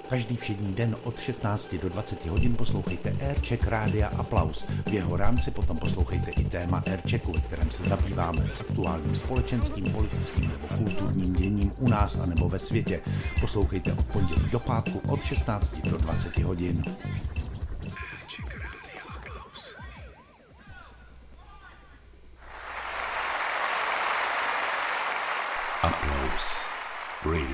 Každý všední den od 16 do 20 hodin poslouchejte Aircheck Rádia Aplaus. V jeho rámci potom poslouchejte i téma Airchecku, ve kterém se zabýváme aktuálním společenským, politickým nebo kulturním děním u nás a nebo ve světě. Poslouchejte od pondělí do pátku od 16 do 20 hodin. Applause Radio.